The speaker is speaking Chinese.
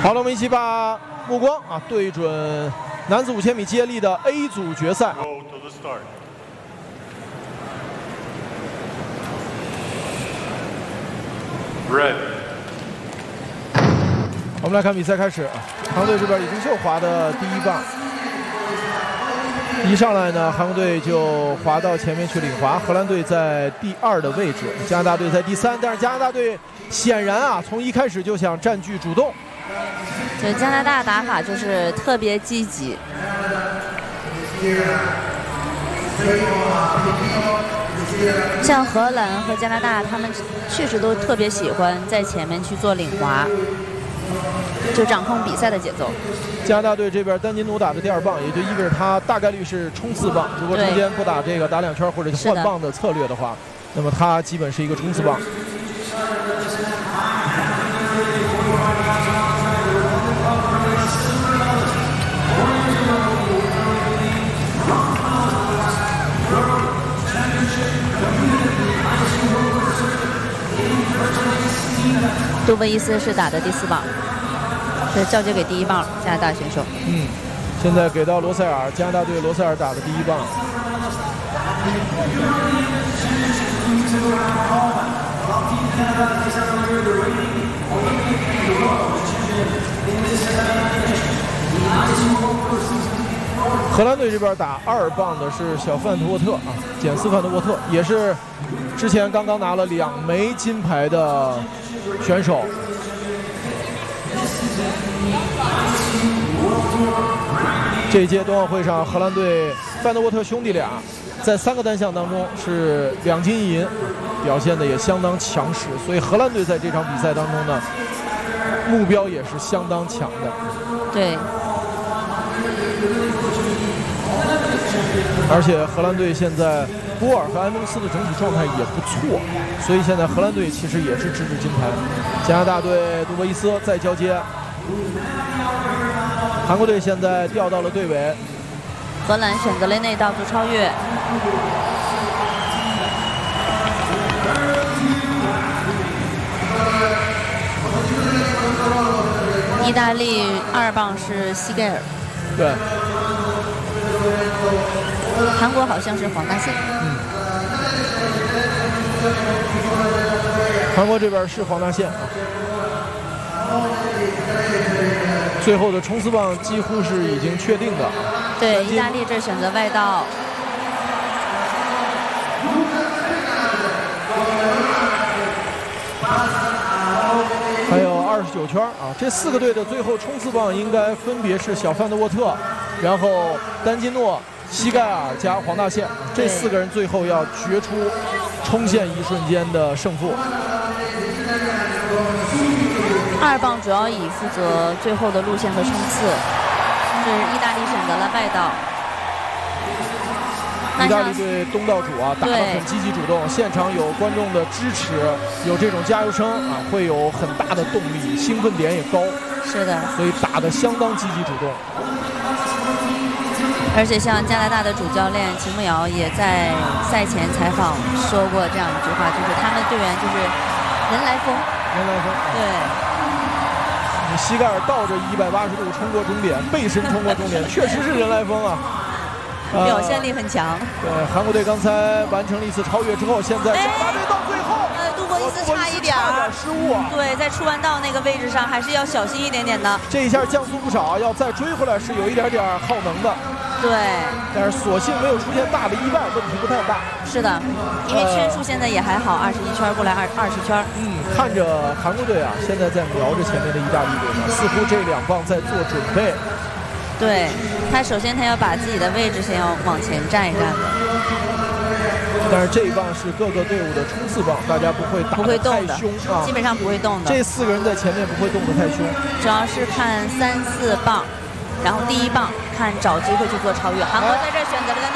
好了，我们一起把目光对准男子5000米接力的 A 组决赛。 Red。 我们来看比赛开始，韩国队这边李金秀滑的第一棒，一上来呢，韩国队就滑到前面去领滑，荷兰队在第2的位置，加拿大队在第3，但是加拿大队显然从一开始就想占据主动。 对，加拿大打法就是特别积极。像荷兰和加拿大，他们确实都特别喜欢在前面去做领滑，就掌控比赛的节奏。 加拿大队这边丹金奴打的第2棒，也就意味着他大概率是冲刺棒。如果中间不打这个打2圈或者是换棒的策略的话，那么他基本是一个冲刺棒。 杜布伊斯是打的第4棒，是交接给第1棒加拿大选手。 现在给到罗塞尔，加拿大队罗塞尔打的第1棒。荷兰队这边打2棒的是小范特沃特简斯范特沃特，也是之前刚刚拿了2枚金牌的选手。这一届冬奥会上，荷兰队范特沃特兄弟俩在3个单项当中是2金1银，表现的也相当强势，所以荷兰队在这场比赛当中呢，目标也是相当强的。 对。 而且荷兰队现在波尔和埃蒙斯的整体状态也不错，所以现在荷兰队其实也是直指金牌。加拿大队杜博伊斯再交接，韩国队现在调到了队尾。 荷兰选择了内道做超越。意大利2棒是西盖尔。 对。 韩国好像是黄大宪。 韩国这边是黄大宪。最后的冲刺棒几乎是已经确定的。 对，意大利这选择外道。 还有29圈这4个队的最后冲刺棒应该分别是小范特沃特，然后丹金诺、西盖尔加黄大宪，这4个人最后要决出冲线一瞬间的胜负。 2棒主要以负责最后的路线和冲刺，是意大利选择了外道。 意大利队东道主打得很积极主动，现场有观众的支持，有这种加油声会有很大的动力，兴奋点也高。 是的， 所以打得相当积极主动。 而且像加拿大的主教练秦牧瑶也在赛前采访说过这样一句话，就是他们队员就是人来疯， 人来疯。 对。 西盖尔倒着180度冲过终点，背身冲过终点，确实是人来疯表现力很强。 对，韩国队刚才完成了一次超越之后，现在加拿大队到最后， 杜博伊斯差一点失误对，在出弯道那个位置上还是要小心一点点的。 这一下降速不少，要再追回来是有一点耗能的。 对， 但是所幸没有出现大的意外，问题不太大。 是的，因为圈数现在也还好，21圈过来20圈。 看着韩国队现在在瞄着前面的意大利队呢，似乎这2棒在做准备。 对，他首先他要把自己的位置先要往前站一站的。 但是这一棒是各个队伍的冲刺棒，大家不会打得太凶基本上不会动的。 这4个人在前面不会动得太凶， 主要是看3、4棒，然后第1棒看找机会去做超越。韩国在这选择了个